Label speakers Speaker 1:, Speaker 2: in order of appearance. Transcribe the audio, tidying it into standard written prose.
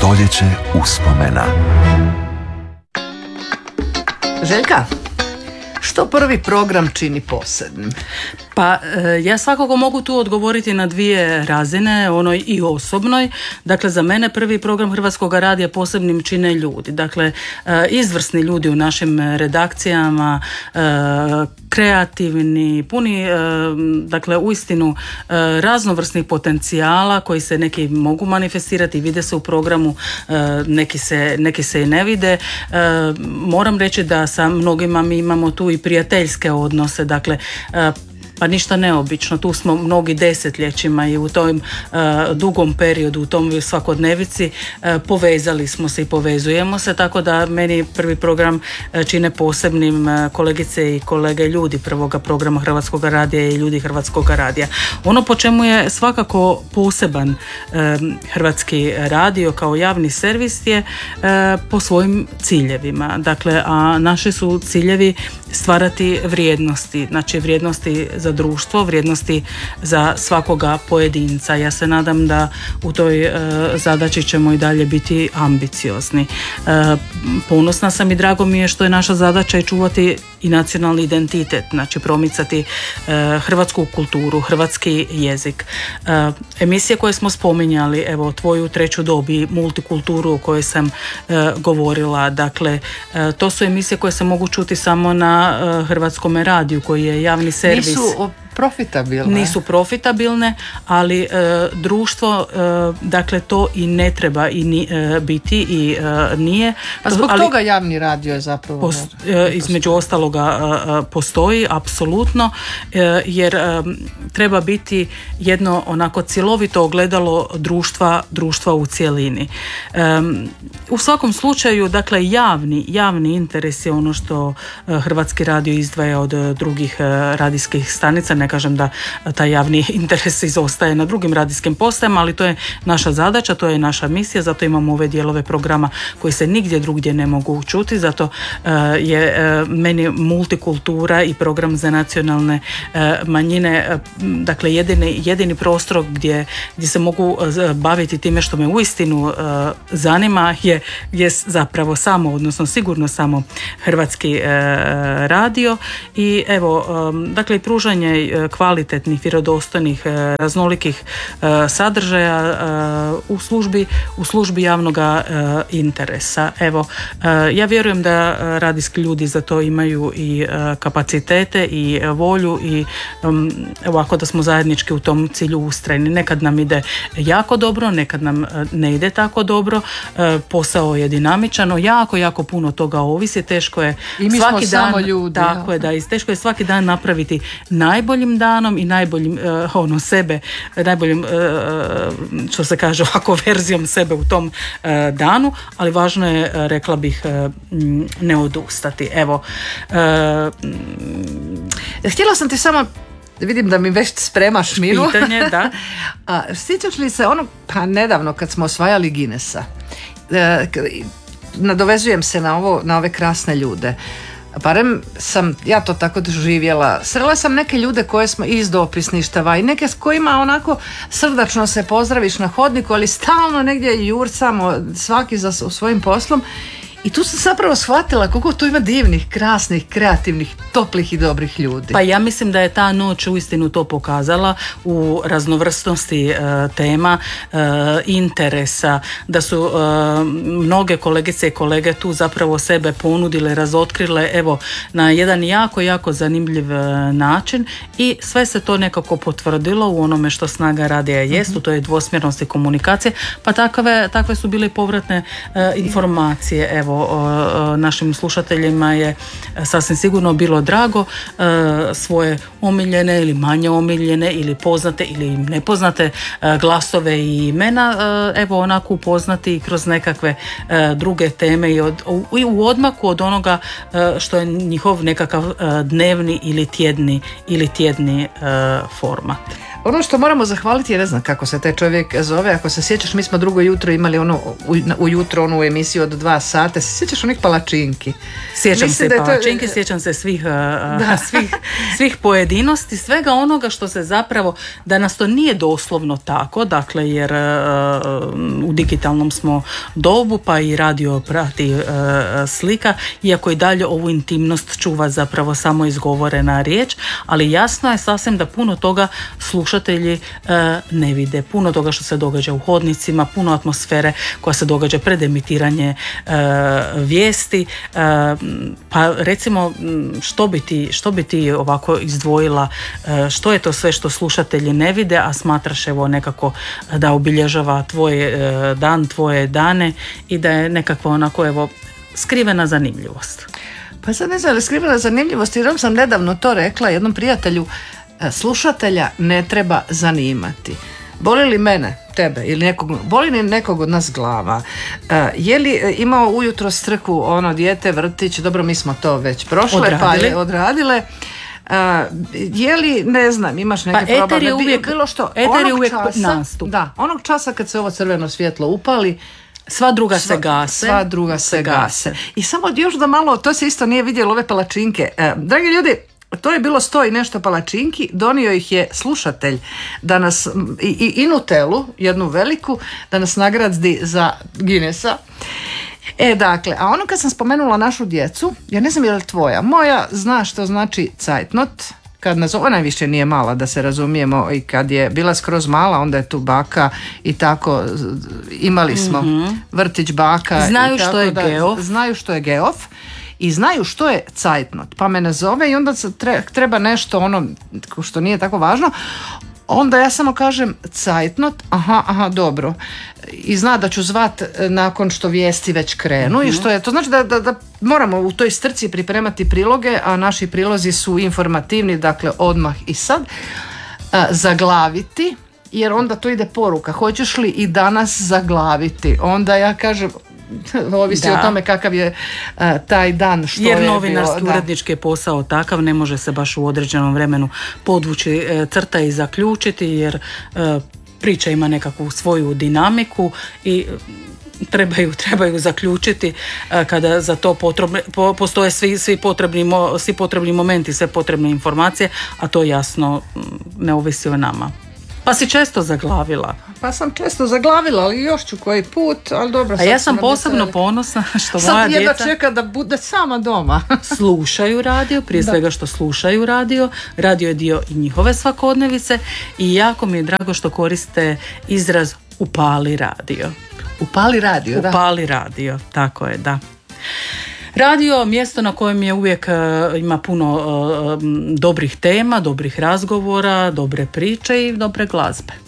Speaker 1: Stoljeće uspomena.
Speaker 2: Željka, što prvi program čini posebnim?
Speaker 3: Pa ja svakako mogu tu odgovoriti na dvije razine, onoj i osobnoj. Dakle, za mene prvi program Hrvatskog radija posebnim čine ljudi. Dakle, izvrsni ljudi u našim redakcijama, kreativni, puni, dakle, uistinu raznovrsnih potencijala koji se neki mogu manifestirati, vide se u programu, neki se i ne vide. Moram reći da sa mnogima mi imamo tu i prijateljske odnose, dakle, pa ništa neobično, tu smo mnogi desetljećima i u tom dugom periodu, u tom svakodnevici povezali smo se i povezujemo se, tako da meni prvi program čine posebnim kolegice i kolege ljudi prvoga programa Hrvatskog radija i ljudi Hrvatskog radija. Ono po čemu je svakako poseban Hrvatski radio kao javni servis je po svojim ciljevima. Dakle, a naši su ciljevi stvarati vrijednosti, znači vrijednosti za društvo, vrijednosti za svakoga pojedinca. Ja se nadam da u toj zadaći ćemo i dalje biti ambiciozni. Ponosna sam i drago mi je što je naša zadaća i čuvati i nacionalni identitet, znači promicati hrvatsku kulturu, hrvatski jezik. Emisije koje smo spominjali, evo Tvoju treću dob i multikulturu o kojoj sam govorila, dakle to su emisije koje se mogu čuti samo na Hrvatskom radiju koji je javni servis. Nisu profitabilne, ali društvo, dakle, to i ne treba i biti i nije.
Speaker 2: Pa zbog toga javni radio je zapravo
Speaker 3: između ostaloga postoji, apsolutno, jer treba biti jedno onako cjelovito ogledalo društva u cjelini. U svakom slučaju, dakle, javni interes je ono što Hrvatski radio izdvaja od drugih radijskih stanica. Ne kažem da taj javni interes izostaje na drugim radijskim postajama, ali to je naša zadaća, to je naša misija, zato imamo ove dijelove programa koji se nigdje drugdje ne mogu čuti, zato je meni multikultura i program za nacionalne manjine, dakle jedini prostor gdje se mogu baviti time što me uistinu zanima je zapravo sigurno samo Hrvatski radio i evo, dakle, pružanje kvalitetnih, vjerodostojnih, raznolikih sadržaja u službi javnog interesa. Evo, ja vjerujem da radijski ljudi za to imaju i kapacitete i volju i ovako da smo zajednički u tom cilju ustrajni. Nekad nam ide jako dobro, nekad nam ne ide tako dobro, posao je dinamičan, jako puno toga ovisi, teško je
Speaker 2: i mi svaki dan, samo ljudi,
Speaker 3: tako je, da, i teško je svaki dan napraviti najboljim danom i najboljim sebe, najboljim što se kaže ovako verzijom sebe u tom danu, ali važno je, rekla bih, ne odustati. Evo,
Speaker 2: htjela sam ti samo, vidim da mi već spremaš minu.
Speaker 3: Pitanje, da.
Speaker 2: Sjećaš li se nedavno kad smo osvajali Guinnessa? Nadovezujem se na ove krasne ljude. Barem sam ja to tako doživjela. Srela sam neke ljude koje smo iz dopisništava i neke s kojima onako srdačno se pozdraviš na hodniku, ali stalno negdje jurcamo svaki za svojim poslom. I tu sam zapravo shvatila koliko tu ima divnih, krasnih, kreativnih, toplih i dobrih ljudi.
Speaker 3: Pa ja mislim da je ta noć uistinu to pokazala u raznovrsnosti tema, interesa, da su mnoge kolegice i kolege tu zapravo sebe ponudile, razotkrile, evo, na jedan jako zanimljiv način i sve se to nekako potvrdilo u onome što snaga radija jest, u toj dvosmjernosti komunikacije, pa takve su bile povratne informacije, evo, našim slušateljima je sasvim sigurno bilo drago svoje omiljene ili manje omiljene ili poznate ili nepoznate glasove i imena evo onako upoznati kroz nekakve druge teme i u odmaku od onoga što je njihov nekakav dnevni ili tjedni format.
Speaker 2: ono što moramo zahvaliti, ja ne znam kako se taj čovjek zove, ako se sjećaš, mi smo drugo jutro imali ujutro onu emisiju od 2 sata, se sjećaš onih palačinki?
Speaker 3: Sjećam se palačinki, sjećam se svih pojedinosti, svega onoga što se zapravo, danas to nije doslovno tako, dakle jer u digitalnom smo dobu, pa i radio prati slika, iako i dalje ovu intimnost čuva zapravo samo izgovorena riječ, ali jasno je sasvim da puno toga slušatelji ne vide, puno toga što se događa u hodnicima, puno atmosfere koja se događa pred emitiranje vijesti, pa recimo što bi ti ovako izdvojila, što je to sve što slušatelji ne vide, a smatraš evo nekako da obilježava tvoj dan, tvoje dane i da je nekako onako evo skrivena zanimljivost?
Speaker 2: Pa sad ne znam, ali skrivena zanimljivost, jer sam nedavno to rekla jednom prijatelju, slušatelja ne treba zanimati. Boli li mene, tebe ili nekog, boli li nekog od nas glava? Je li imao ujutro strku ono dijete, vrtić, dobro mi smo to već prošle, odradile. Je li, ne znam, imaš neke probleme, bilo što,
Speaker 3: eter je uvijek nastup.
Speaker 2: Da, onog časa kad se ovo crveno svjetlo upali,
Speaker 3: sva druga se gase.
Speaker 2: I samo još da malo, to se isto nije vidjelo, ove palačinke. Dragi ljudi, to je bilo 100 i nešto palačinki, donio ih je slušatelj da nas, i Nutellu, jednu veliku, da nas nagradi za Guinnessa. Dakle, a ono kad sam spomenula našu djecu, ja ne znam je li tvoja, moja zna što znači cajtnot, kad nas, ona više nije mala da se razumijemo, i kad je bila skroz mala onda je tu baka i tako imali smo vrtić baka.
Speaker 3: Znaju što je geof.
Speaker 2: Znaju što je geof i znaju što je cajtnot, pa me nazove i onda treba nešto ono što nije tako važno. Onda ja samo kažem cajtnot, aha, dobro. I zna da ću zvat nakon što vijesti već krenu i što je, to znači da moramo u toj strci pripremati priloge, a naši prilozi su informativni, dakle odmah i sad. Zaglaviti, jer onda to ide poruka, hoćeš li i danas zaglaviti? Onda ja kažem, ovisi o tome kakav je taj dan, što
Speaker 3: jer
Speaker 2: je
Speaker 3: novinarski urednički je posao takav, ne može se baš u određenom vremenu podvući crta i zaključiti, jer priča ima nekakvu svoju dinamiku i trebaju zaključiti kada za to postoje svi potrebni momenti, sve potrebne informacije, a to jasno ne ovisi o nama. Pa si često zaglavila?
Speaker 2: Pa sam često zaglavila, ali još ću koji put, ali dobro.
Speaker 3: A ja sam posebno ponosna što moja djeca...
Speaker 2: Sad čeka da bude sama doma.
Speaker 3: Slušaju radio, prije svega što slušaju radio je dio i njihove svakodnevice i jako mi je drago što koriste izraz upali radio.
Speaker 2: Upali radio, da.
Speaker 3: Upali radio, tako je, da. Radio, mjesto na kojem je uvijek ima puno dobrih tema, dobrih razgovora, dobre priče i dobre glazbe.